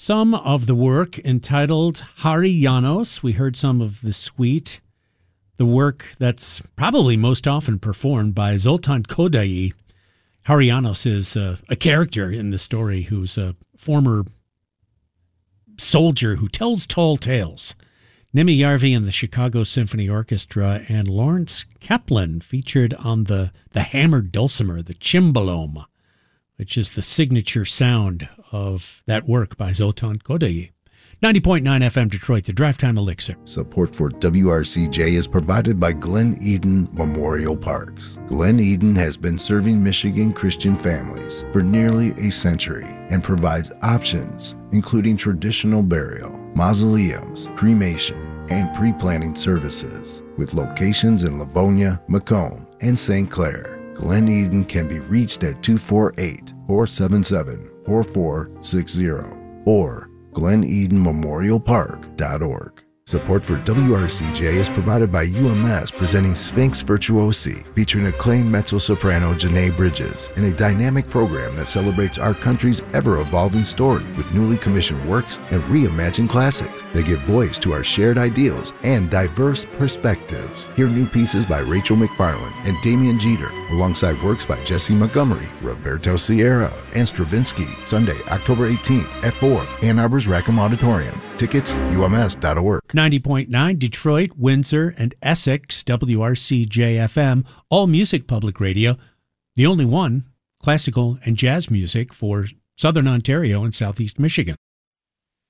Some of the work entitled Hari Janos. We heard some of the suite, the work that's probably most often performed by Zoltan Kodaly. Hari Janos is a character in the story who's a former soldier who tells tall tales. Nimi Yarvi and the Chicago Symphony Orchestra and Lawrence Kaplan featured on the hammered dulcimer, the cimbalom, which is the signature sound of that work by Zoltan Kodaly. 90.9 FM Detroit, the Drive Time Elixir. Support for WRCJ is provided by Glen Eden Memorial Parks. Glen Eden has been serving Michigan Christian families for nearly a century and provides options including traditional burial, mausoleums, cremation, and pre-planning services with locations in Livonia, Macomb, and St. Clair. Glen Eden can be reached at 248-477-4460 or GlenEdenMemorialPark.org. Support for WRCJ is provided by UMS, presenting Sphinx Virtuosi, featuring acclaimed mezzo-soprano Janae Bridges, in a dynamic program that celebrates our country's ever-evolving story with newly commissioned works and reimagined classics. They give voice to our shared ideals and diverse perspectives. Hear new pieces by Rachel McFarland and Damian Jeter, alongside works by Jesse Montgomery, Roberto Sierra, and Stravinsky, Sunday, October 18th at 4, Ann Arbor's Rackham Auditorium. Tickets, ums.org. 90.9 Detroit, Windsor, and Essex, WRCJ-FM, all music public radio, the only one, classical and jazz music for Southern Ontario and Southeast Michigan.